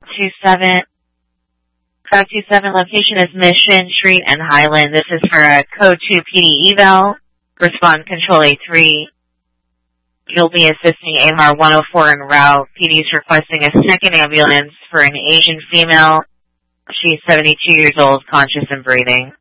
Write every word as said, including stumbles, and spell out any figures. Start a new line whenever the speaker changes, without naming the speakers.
two seven. five two seven, location is Mission Street and Highland. This is for a Code two P D eval. Respond Control A three. You'll be assisting A M R one oh four en route. P D is requesting a second ambulance for an Asian female. She's seventy-two years old, conscious and breathing.